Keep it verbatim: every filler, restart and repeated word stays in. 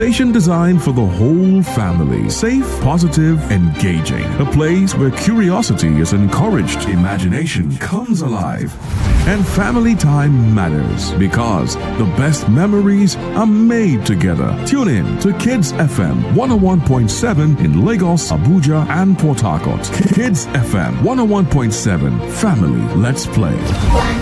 Station designed for the whole family. Safe, positive, engaging. A place where curiosity is encouraged, imagination comes alive, and family time matters because the best memories are made together. Tune in to Kids F M one oh one point seven in Lagos, Abuja, and Port Harcourt. Kids F M one oh one point seven. Family, let's play.